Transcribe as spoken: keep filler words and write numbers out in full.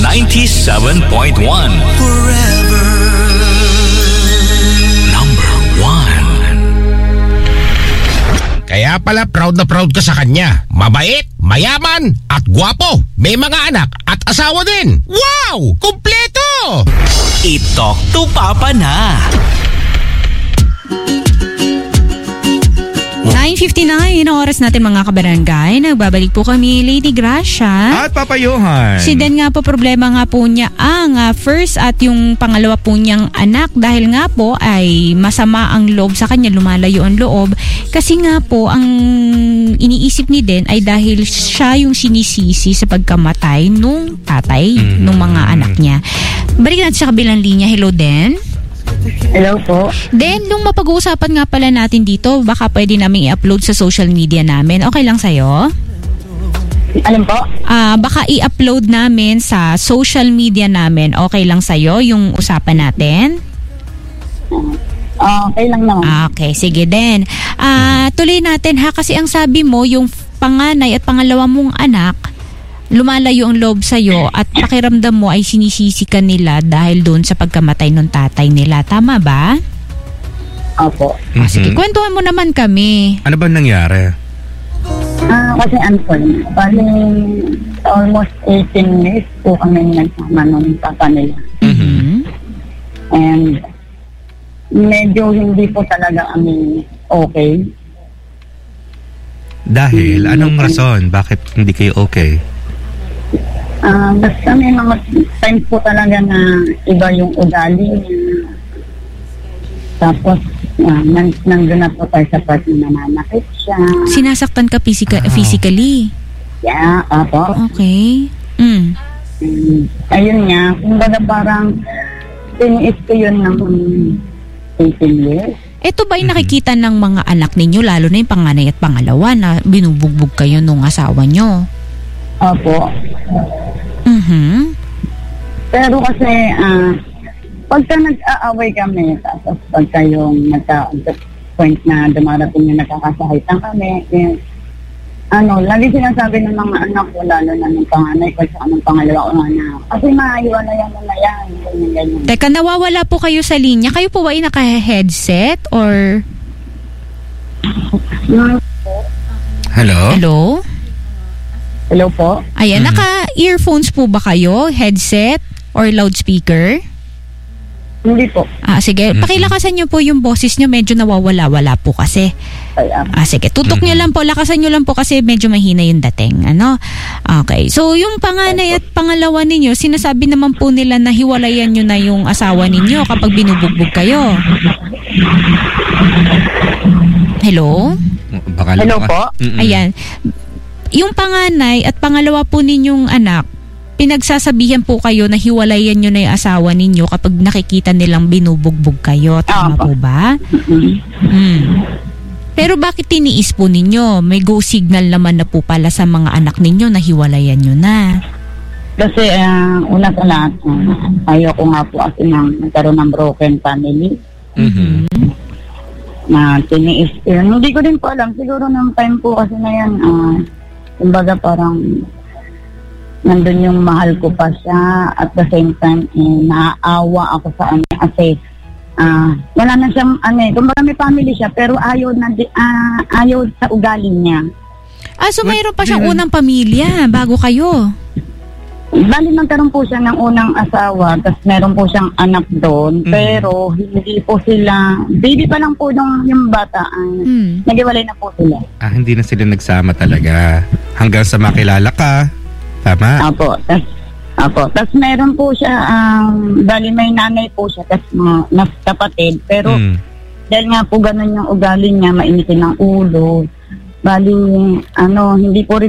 ninety-seven point one. Forever. Number one. Kaya pala proud na proud ka sa kanya. Mabait, mayaman, at gwapo. May mga anak at asawa din. Wow! Kumpleto! I-talk to Papa na. nine fifty-nine ang oras natin mga kabarangay. Nagbabalik po kami, Lady Gracia. At Papa Johan. Si Den nga po, problema nga po niya ang uh, first at yung pangalawa po niyang anak dahil nga po ay masama ang loob sa kanya, lumalayo ang loob. Kasi nga po, ang iniisip ni Den ay dahil siya yung sinisisi sa pagkamatay nung tatay, mm-hmm. nung mga anak niya. Balik natin sa kabilang linya. Hello, Den. Hello po. Then, nung mapag-uusapan nga pala natin dito, baka pwede namin i-upload sa social media namin. Okay lang sa'yo? Alam po? Ah, baka i-upload namin sa social media namin. Okay lang sa'yo yung usapan natin? Uh, okay lang naman. Okay, sige din. Ah, tuloy natin ha, kasi ang sabi mo, yung panganay at pangalawa mong anak, lumalayo ang loob sa'yo at pakiramdam mo ay sinisisi ka nila dahil doon sa pagkamatay ng tatay nila. Tama ba? Opo. Mm-hmm. Ah, sige, kwentuhan mo naman kami. Ano ba nangyari? Ah, kasi Anton, bali almost eighteen years po kami nagsama nung papa nila. Mm-hmm. And medyo hindi po talaga kami okay. Dahil, anong rason? Bakit hindi kayo okay? Ah, basta may mga times po talaga na iba yung ugali niya. Tapos, uh, nang, nandun na po tayo sa part na nananakit siya. Sinasaktan ka physica- Ah. physically? Yeah, apo. Okay. Mm. Um, ayun nga, kumbaga parang tiniis ko yun ng eighteen years. Ito ba yung nakikita ng mga anak ninyo, lalo na yung panganay at pangalawa, na binubugbog kayo nung asawa nyo? Opo. Mhm. Pero kasi, ah, pagka nag-aaway kami, tapos pagka yung nagka-point na dumarating yung nagkakasakitan kami, eh, ano, lagi sinasabi ng mga anak ko, lalo na ng panganay ko sa anong pangalawa ko na, kasi maahiwalayan mo na yan, ganyan, ganyan. Teka, nawawala po kayo sa linya. Kayo po ba ay naka-headset or... Hello? Hello? Hello po? Ayan, Mhm. naka-earphones po ba kayo? Headset or loudspeaker? Hindi po. Ah, sige. Mhm. Pakilakasan nyo po yung boses nyo. Medyo nawawala-wala po kasi. Ay, ah, Ah, sige. Tutok nyo Mhm. lang po. Lakasan nyo lang po kasi medyo mahina yung dating. Ano? Okay. So, yung panganay at pangalawa ninyo, sinasabi naman po nila na hiwalayan nyo na yung asawa ninyo kapag binubugbog kayo. Hello? Baka Hello lang- po? Mm-mm. Ayan. Yung panganay at pangalawa po ninyong anak, pinagsasabihan po kayo na hiwalayan nyo na yung asawa ninyo kapag nakikita nilang binubugbog kayo. Tama Opo. po ba? mm, Hmm. Pero bakit tiniis po ninyo? May go signal naman na po pala sa mga anak ninyo na hiwalayan nyo na. kasi ah, una sa lahat, ah, ayoko nga po kasi nang nagkaroon ng broken family. Mhm. Na tiniis ko yun. Hindi ko din po alam. Siguro ng time po kasi na yan, ah, kumbaga parang nandun yung mahal ko pa siya. At the same time, eh, naaawa ako sa kanya kasi ah, wala na siyang, ano eh, kumbaga may family siya pero ayaw, na, di- ah, ayaw sa ugali niya. Ah, so What- mayroon pa siyang Yeah. unang pamilya bago kayo? Bali, nagkaroon po siya ng unang asawa, tapos meron po siyang anak doon, Mhm. pero hindi po sila, baby pa lang po nung yung bata, ang Hmm. nag-iwalay na po sila. Ah, hindi na sila nagsama talaga. Hanggang sa makilala ka. Tama? Apo, tas, apo, tas meron po siya, um, bali may nanay po siya, tas mga nas kapatid, pero Mm. dahil nga po ganun yung ugali niya, mainitin ng ulo, bali, ano, hindi po rin